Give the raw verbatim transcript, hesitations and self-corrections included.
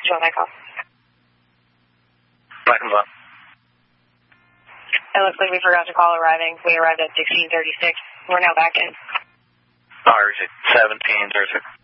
you want my call? Black and blonde. It looks like we forgot to call arriving. We arrived at sixteen thirty-six. We're now back in. R seventeen, thirty-six.